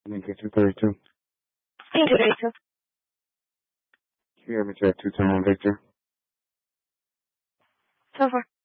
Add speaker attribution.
Speaker 1: Lincoln 232.
Speaker 2: Lincoln 232.
Speaker 1: Can you hear me, Jack 221 Victor?
Speaker 2: So far.